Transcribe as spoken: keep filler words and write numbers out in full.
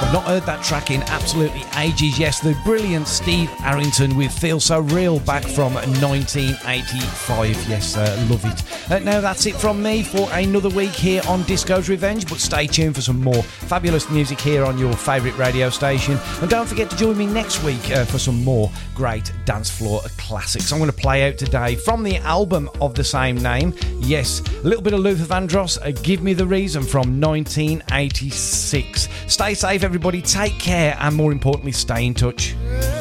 Not heard that track in absolutely ages. Yes, the brilliant Steve Arrington with Feel So Real back from nineteen eighty-five. Yes, uh, love it. Uh, now that's it from me for another week here on Disco's Revenge, but stay tuned for some more fabulous music here on your favourite radio station. And don't forget to join me next week uh, for some more great dance floor classics. I'm going to play out today from the album of the same name. Yes, a little bit of Luther Vandross, uh, Give Me the Reason from nineteen eighty-six. Stay safe, everybody. Take care, and more importantly, stay in touch.